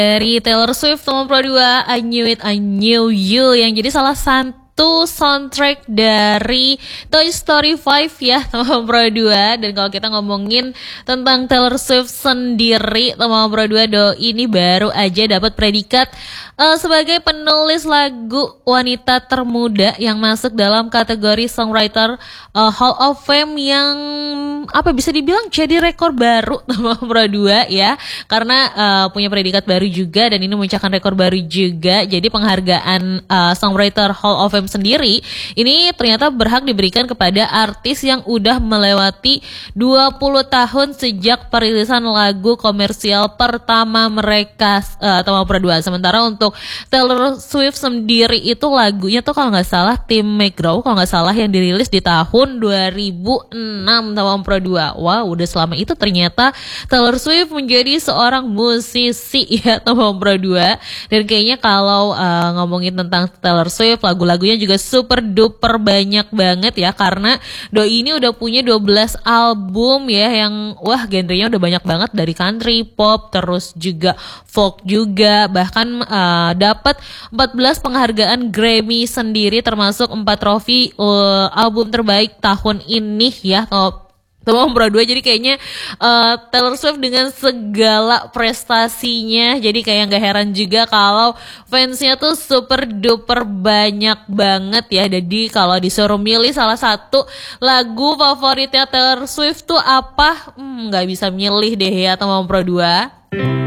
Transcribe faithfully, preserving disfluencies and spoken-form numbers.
Dari Taylor Swift nomor Pro dua, I Knew It, I Knew You, yang jadi salah satu soundtrack dari Toy Story lima ya, nomor Pro dua. Dan kalau kita ngomongin tentang Taylor Swift sendiri, nomor Pro dua Do ini baru aja dapat predikat uh, sebagai penulis lagu wanita termuda yang masuk dalam kategori Songwriter uh, Hall of Fame, yang apa bisa dibilang jadi rekor baru nomor Pro dua ya, karena uh, punya predikat baru juga dan ini memecahkan rekor baru juga. Jadi penghargaan uh, Songwriter Hall of Fame sendiri ini ternyata berhak diberikan kepada artis yang udah melewati dua puluh tahun sejak perilisan lagu komersial pertama mereka uh, atau Pro dua. Sementara untuk Taylor Swift sendiri itu lagunya tuh kalau nggak salah Tim McGraw kalau nggak salah yang dirilis di tahun dua ribu enam sama Pro dua. Wow, udah selama itu ternyata Taylor Swift menjadi seorang musisi ya sama Pro dua. Dan kayaknya kalau uh, ngomongin tentang Taylor Swift, lagu-lagunya juga super duper banyak banget ya, karena Doi ini udah punya dua belas album ya, yang wah genrenya udah banyak banget, dari country, pop, terus juga folk juga, bahkan uh, dapat empat belas penghargaan Grammy sendiri, termasuk empat trofi uh, album terbaik tahun ini ya. Oh, sama Pro dua. Jadi kayaknya uh, Taylor Swift dengan segala prestasinya, jadi kayak gak heran juga kalau fansnya tuh super duper banyak banget ya. Jadi kalau disuruh milih salah satu lagu favoritnya Taylor Swift tuh apa, hmm, gak bisa milih deh ya sama Pro dua.